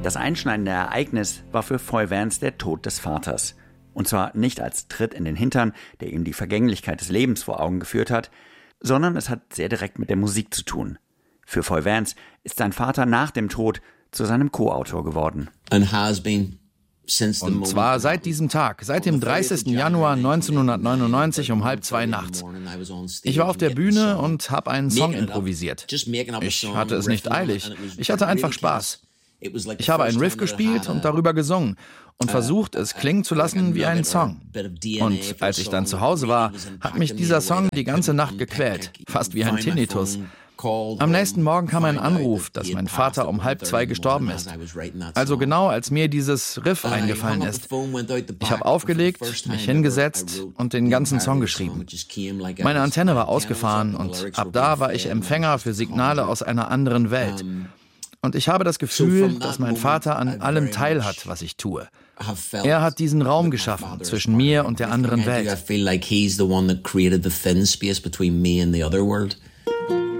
Das einschneidende Ereignis war für Foy Vance der Tod des Vaters. Und zwar nicht als Tritt in den Hintern, der ihm die Vergänglichkeit des Lebens vor Augen geführt hat, sondern es hat sehr direkt mit der Musik zu tun. Für Foy Vance ist sein Vater nach dem Tod zu seinem Co-Autor geworden. Und zwar seit diesem Tag, seit dem 30. Januar 1999 um 1:30 nachts. Ich war auf der Bühne und habe einen Song improvisiert. Ich hatte es nicht eilig, ich hatte einfach Spaß. Ich habe einen Riff gespielt und darüber gesungen und versucht, es klingen zu lassen wie einen Song. Und als ich dann zu Hause war, hat mich dieser Song die ganze Nacht gequält, fast wie ein Tinnitus. Am nächsten Morgen kam ein Anruf, dass mein Vater um 1:30 gestorben ist. Also genau, als mir dieses Riff eingefallen ist. Ich habe aufgelegt, mich hingesetzt und den ganzen Song geschrieben. Meine Antenne war ausgefahren und ab da war ich Empfänger für Signale aus einer anderen Welt. Und ich habe das Gefühl, dass mein Vater an allem teilhat, was ich tue. Er hat diesen Raum geschaffen zwischen mir und der anderen Welt.